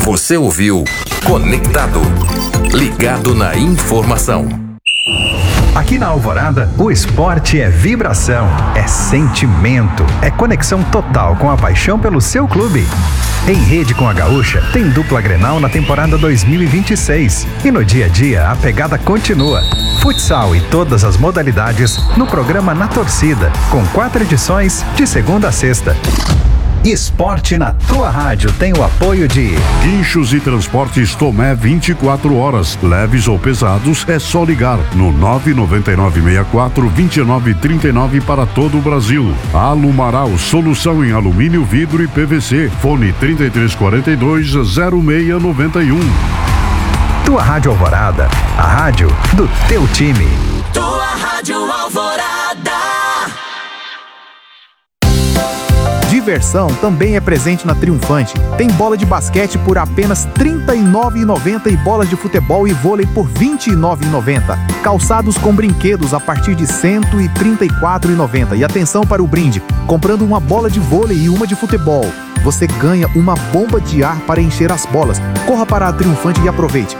Você ouviu Conectado, ligado na informação. Aqui na Alvorada, o esporte é vibração, é sentimento, é conexão total com a paixão pelo seu clube. Em rede com a Gaúcha, tem dupla Grenal na temporada 2026. E no dia a dia, a pegada continua. Futsal e todas as modalidades no programa Na Torcida, com 4 edições de segunda a sexta. Esporte na tua rádio tem o apoio de Guinchos e Transportes Tomé 24 horas. Leves ou pesados, é só ligar no 99964-2939 para todo o Brasil. Alumaral, solução em alumínio, vidro e PVC. Fone 3342-0691. Tua Rádio Alvorada, a rádio do teu time. Tua Rádio Alvorada. Diversão também é presente na Triunfante. Tem bola de basquete por apenas R$ 39,90 e bolas de futebol e vôlei por R$ 29,90. Calçados com brinquedos a partir de R$ 134,90. E atenção para o brinde: comprando uma bola de vôlei e uma de futebol, você ganha uma bomba de ar para encher as bolas. Corra para a Triunfante e aproveite.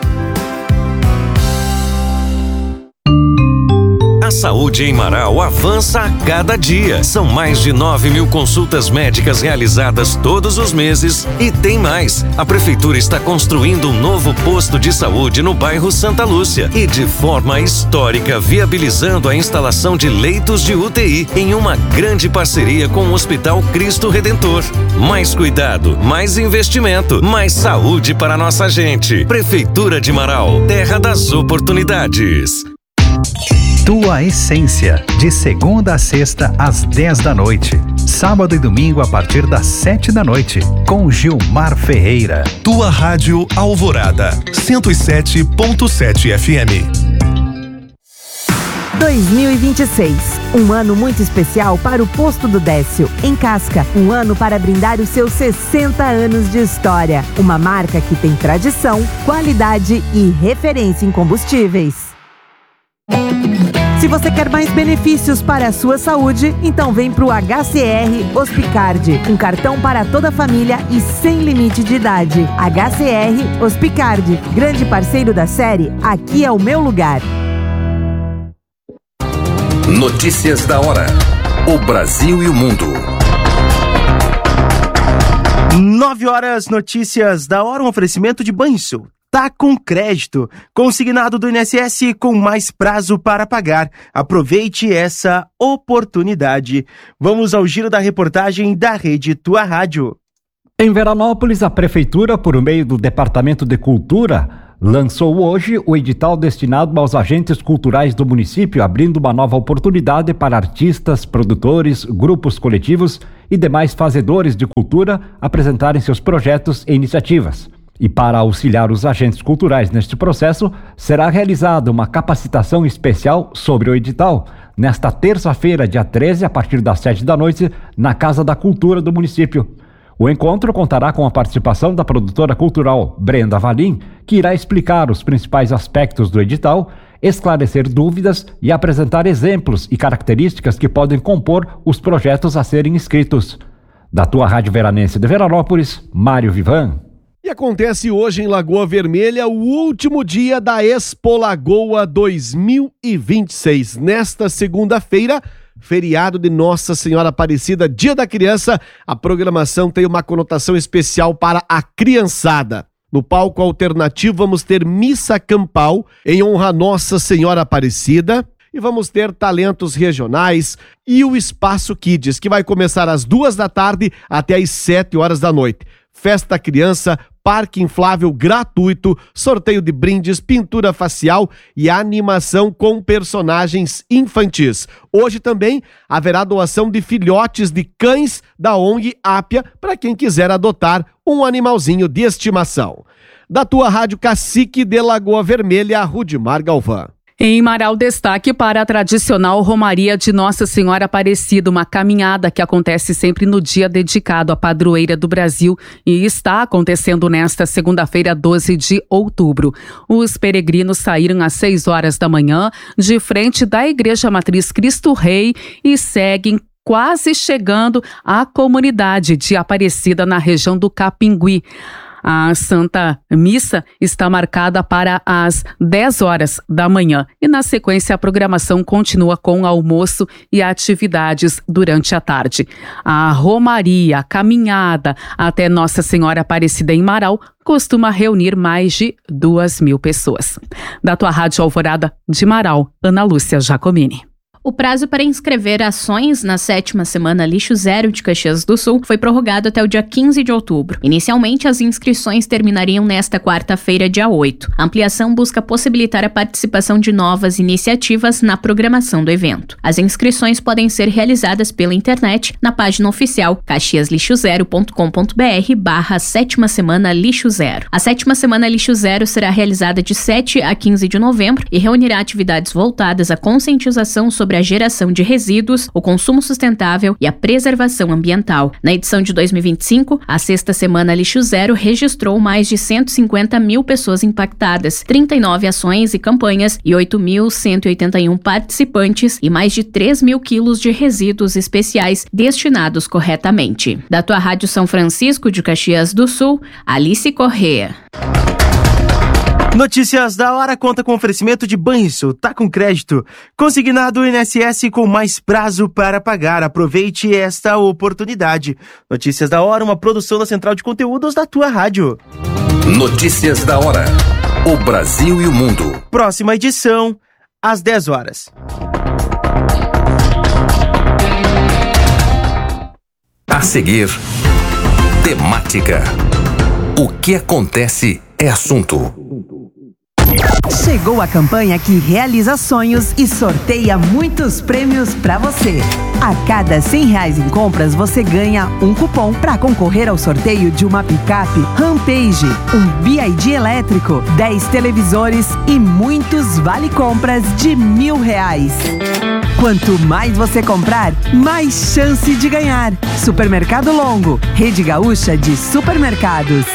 A saúde em Marau avança a cada dia. São mais de 9.000 consultas médicas realizadas todos os meses e tem mais. A Prefeitura está construindo um novo posto de saúde no bairro Santa Lúcia e de forma histórica viabilizando a instalação de leitos de UTI em uma grande parceria com o Hospital Cristo Redentor. Mais cuidado, mais investimento, mais saúde para nossa gente. Prefeitura de Marau, terra das oportunidades. Tua Essência, de segunda a sexta às 10 da noite. Sábado e domingo a partir das 7 da noite, com Gilmar Ferreira. Tua Rádio Alvorada, 107.7 FM. 2026, um ano muito especial para o Posto do Décio, em Casca. Um ano para brindar os seus 60 anos de história. Uma marca que tem tradição, qualidade e referência em combustíveis. Se você quer mais benefícios para a sua saúde, então vem para o HCR Hospicard. Um cartão para toda a família e sem limite de idade. HCR Hospicard, grande parceiro da série Aqui é o Meu Lugar. Notícias da hora. O Brasil e o mundo. 9 horas, notícias da hora, um oferecimento de Banrisul. Tá com crédito, consignado do INSS com mais prazo para pagar. Aproveite essa oportunidade. Vamos ao giro da reportagem da Rede Tua Rádio. Em Veranópolis, a Prefeitura, por meio do Departamento de Cultura, lançou hoje o edital destinado aos agentes culturais do município, abrindo uma nova oportunidade para artistas, produtores, grupos coletivos e demais fazedores de cultura apresentarem seus projetos e iniciativas. E para auxiliar os agentes culturais neste processo, será realizada uma capacitação especial sobre o edital, nesta terça-feira, dia 13, a partir das 7 da noite, na Casa da Cultura do município. O encontro contará com a participação da produtora cultural Brenda Valim, que irá explicar os principais aspectos do edital, esclarecer dúvidas e apresentar exemplos e características que podem compor os projetos a serem inscritos. Da Tua Rádio Veranense de Veranópolis, Mário Vivan. E acontece hoje em Lagoa Vermelha o último dia da Expo Lagoa 2026. Nesta segunda-feira, feriado de Nossa Senhora Aparecida, Dia da Criança, a programação tem uma conotação especial para a criançada. No palco alternativo vamos ter missa campal em honra a Nossa Senhora Aparecida e vamos ter talentos regionais e o Espaço Kids, que vai começar às 2 da tarde até às 7 horas da noite. Festa criança, parque inflável gratuito, sorteio de brindes, pintura facial e animação com personagens infantis. Hoje também haverá doação de filhotes de cães da ONG Ápia para quem quiser adotar um animalzinho de estimação. Da Tua Rádio Cacique de Lagoa Vermelha, Rudimar Galvão. Em Marau, destaque para a tradicional Romaria de Nossa Senhora Aparecida, uma caminhada que acontece sempre no dia dedicado à padroeira do Brasil e está acontecendo nesta segunda-feira, 12 de outubro. Os peregrinos saíram às 6 horas da manhã de frente da Igreja Matriz Cristo Rei e seguem quase chegando à comunidade de Aparecida na região do Capingui. A Santa Missa está marcada para as 10 horas da manhã e, na sequência, a programação continua com almoço e atividades durante a tarde. A romaria, a caminhada até Nossa Senhora Aparecida em Marau costuma reunir mais de 2.000 pessoas. Da tua Rádio Alvorada de Marau, Ana Lúcia Giacomini. O prazo para inscrever ações na 7ª Semana Lixo Zero de Caxias do Sul foi prorrogado até o dia 15 de outubro. Inicialmente, as inscrições terminariam nesta quarta-feira, dia 8. A ampliação busca possibilitar a participação de novas iniciativas na programação do evento. As inscrições podem ser realizadas pela internet na página oficial caxiaslixozero.com.br/7ª Semana Lixo Zero. A 7ª Semana Lixo Zero será realizada de 7 a 15 de novembro e reunirá atividades voltadas à conscientização sobre a geração de resíduos, o consumo sustentável e a preservação ambiental. Na edição de 2025, a 6ª Semana Lixo Zero registrou mais de 150.000 pessoas impactadas, 39 ações e campanhas e 8.181 participantes e mais de 3.000 quilos de resíduos especiais destinados corretamente. Da tua Rádio São Francisco de Caxias do Sul, Alice Corrêa. Notícias da hora conta com oferecimento de Banrisul, tá com crédito. Consignado INSS com mais prazo para pagar. Aproveite esta oportunidade. Notícias da hora, uma produção da Central de Conteúdos da tua rádio. Notícias da hora. O Brasil e o mundo. Próxima edição, às 10 horas. A seguir, temática. O que acontece é assunto. Chegou a campanha que realiza sonhos e sorteia muitos prêmios para você. A cada R$100 em compras, você ganha um cupom para concorrer ao sorteio de uma picape Rampage, um BYD elétrico, 10 televisores e muitos vale-compras de R$1.000. Quanto mais você comprar, mais chance de ganhar. Supermercado Longo, Rede Gaúcha de Supermercados.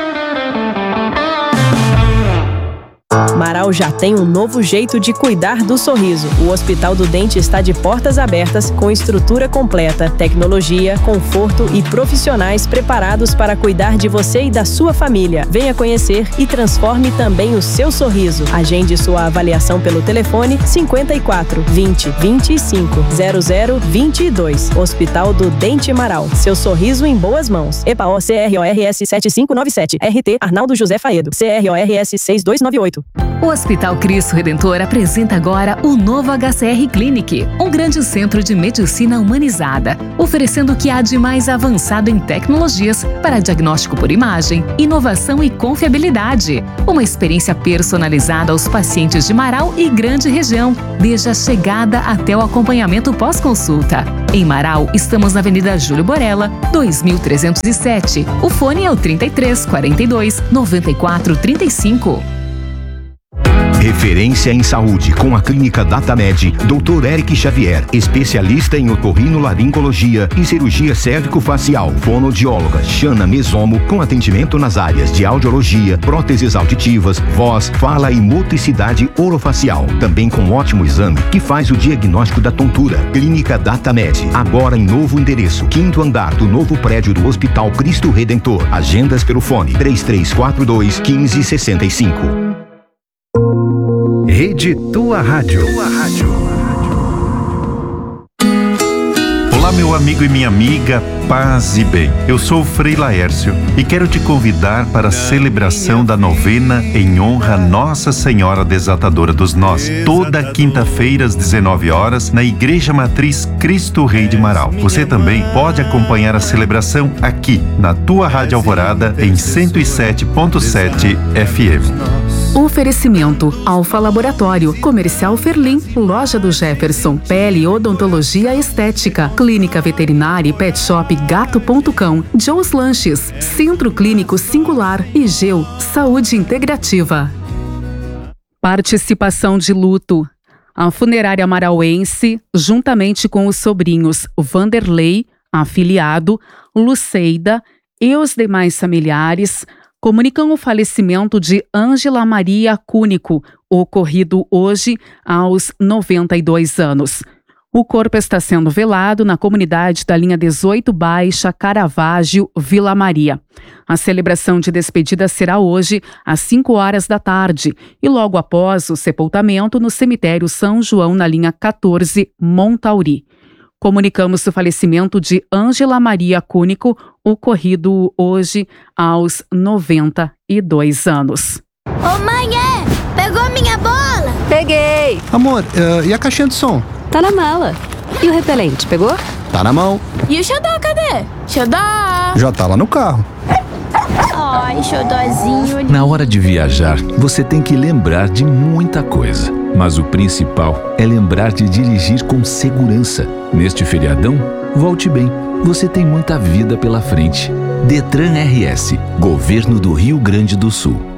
Marau já tem um novo jeito de cuidar do sorriso. O Hospital do Dente está de portas abertas, com estrutura completa, tecnologia, conforto e profissionais preparados para cuidar de você e da sua família. Venha conhecer e transforme também o seu sorriso. Agende sua avaliação pelo telefone 54 20 25 00 22. Hospital do Dente Marau. Seu sorriso em boas mãos. EPAO CRORS 7597. RT Arnaldo José Faedo. CRORS 6298. O Hospital Cristo Redentor apresenta agora o novo HCR Clinic, um grande centro de medicina humanizada, oferecendo o que há de mais avançado em tecnologias para diagnóstico por imagem, inovação e confiabilidade. Uma experiência personalizada aos pacientes de Marau e grande região, desde a chegada até o acompanhamento pós-consulta. Em Marau, estamos na Avenida Júlio Borella, 2307. O fone é o 33 42 94 35. Referência em saúde com a Clínica DataMed, Dr. Eric Xavier, especialista em otorrinolaringologia e cirurgia cérvico-facial, fonoaudióloga Xana Mesomo, com atendimento nas áreas de audiologia, próteses auditivas, voz, fala e motricidade orofacial. Também com ótimo exame que faz o diagnóstico da tontura. Clínica DataMed, agora em novo endereço, 5º andar do novo prédio do Hospital Cristo Redentor. Agendas pelo fone 3342 1565. Rede Tua Rádio. Olá, meu amigo e minha amiga, paz e bem. Eu sou o Frei Laércio e quero te convidar para a celebração da novena em honra a Nossa Senhora Desatadora dos Nós, toda quinta-feira às 19 horas na Igreja Matriz Cristo Rei de Marau. Você também pode acompanhar a celebração aqui na Tua Rádio Alvorada em 107.7 FM. Oferecimento: Alfa Laboratório, Comercial Ferlim, Loja do Jefferson, Pele Odontologia Estética, Clínica Veterinária e Pet Shop Gato.cão, Joe's Lanches, Centro Clínico Singular e Geu, Saúde Integrativa. Participação de luto. A funerária marauense, juntamente com os sobrinhos Vanderlei, afiliado, Luceida e os demais familiares, comunicam o falecimento de Ângela Maria Cúnico, ocorrido hoje aos 92 anos. O corpo está sendo velado na comunidade da linha 18 Baixa, Caravaggio, Vila Maria. A celebração de despedida será hoje, às 5 horas da tarde, e logo após o sepultamento no cemitério São João, na linha 14, Montauri. Comunicamos o falecimento de Ângela Maria Cúnico, ocorrido hoje aos 92 anos. Ô mãe, pegou minha bola? Peguei! Amor, e a caixinha de som? Tá na mala. E o repelente, pegou? Tá na mão. E o xodó, cadê? Xodó! Já tá lá no carro. Ai, xodózinho. Na hora de viajar, você tem que lembrar de muita coisa. Mas o principal é lembrar de dirigir com segurança. Neste feriadão, volte bem. Você tem muita vida pela frente. Detran RS, Governo do Rio Grande do Sul.